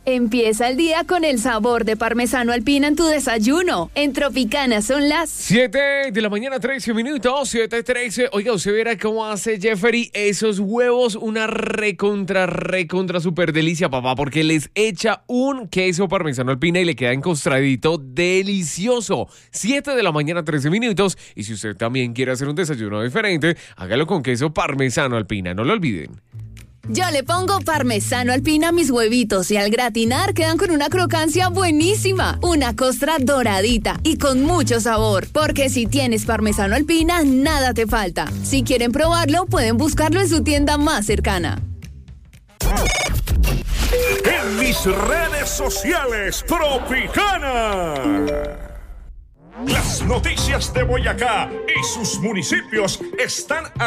Empieza el día con el sabor de parmesano alpina en tu desayuno. En Tropicana son las 7 de la mañana, 13 minutos, 7:13. Oiga, usted verá cómo hace Jeffrey esos huevos, una recontra super delicia, papá, porque les echa un queso parmesano alpina y le queda encostradito delicioso. 7 de la mañana, 13 minutos. Y si usted también quiere hacer un desayuno diferente, hágalo con queso parmesano alpina, no lo olviden. Yo le pongo parmesano alpina a mis huevitos y al gratinar quedan con una crocancia buenísima, una costra doradita y con mucho sabor. Porque si tienes parmesano alpina, nada te falta. Si quieren probarlo, pueden buscarlo en su tienda más cercana. En mis redes sociales, Tropicana. Las noticias de Boyacá y sus municipios están